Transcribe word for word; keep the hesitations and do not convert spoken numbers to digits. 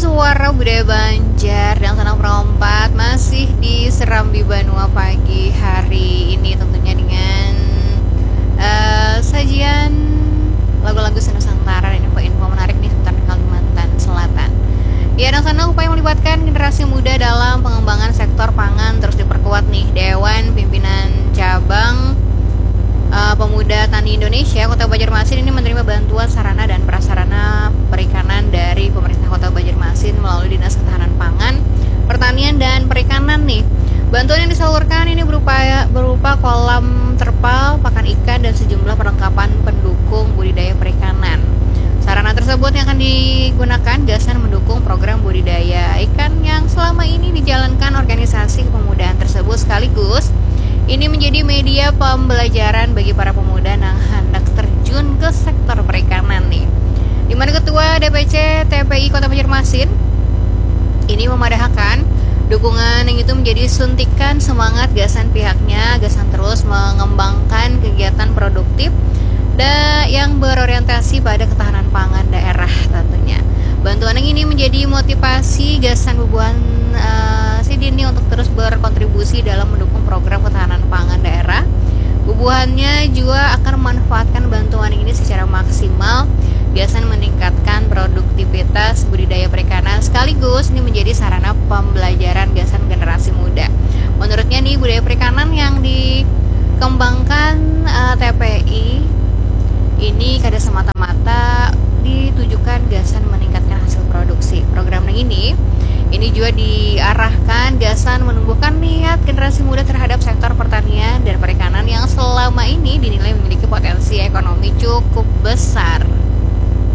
Suara Budaya Banjar dan Sanang Perompak masih di Serambi Banua pagi hari ini, tentunya dengan uh, sajian lagu-lagu Nusantara dan info-info menarik nih seputar Kalimantan Selatan. Ya, dan sana upaya melibatkan generasi muda dalam pengembangan sektor pangan terus diperkuat nih. Dewan Pimpinan Cabang uh, Pemuda Tani Indonesia Kota Banjarmasin ini menerima bantuan sarana dan prasarana perikanan dari pemerintah Kota Banjarmasin melalui Dinas Ketahanan Pangan, Pertanian dan Perikanan nih. Bantuan yang disalurkan ini berupa berupa kolam terpal, pakan ikan dan sejumlah perlengkapan pendukung budidaya perikanan. Sarana tersebut yang akan digunakan gasan mendukung program budidaya ikan yang selama ini dijalankan organisasi kepemudaan tersebut, sekaligus ini menjadi media pembelajaran bagi para pemuda yang hendak terjun ke sektor perikanan nih. Di mana Ketua D P C T P I Kota Banjarmasin ini memadahkan dukungan yang itu menjadi suntikan semangat gasan pihaknya, gasan terus mengembangkan kegiatan produktif dan yang berorientasi pada ketahanan pangan daerah tentunya. Bantuan yang ini menjadi motivasi gasan bubuhan uh, Sidini untuk terus berkontribusi dalam mendukung program ketahanan pangan daerah. Bubuhannya juga akan memanfaatkan bantuan ini secara maksimal. Gasan meningkatkan produktivitas budidaya perikanan, sekaligus ini menjadi sarana pembelajaran gasan generasi muda. Menurutnya nih, budaya perikanan yang dikembangkan uh, T P I ini kada semata-mata ditujukan gasan meningkatkan hasil produksi. Program ini ini juga diarahkan gasan menumbuhkan niat generasi muda terhadap sektor pertanian dan perikanan yang selama ini dinilai memiliki potensi ekonomi cukup besar.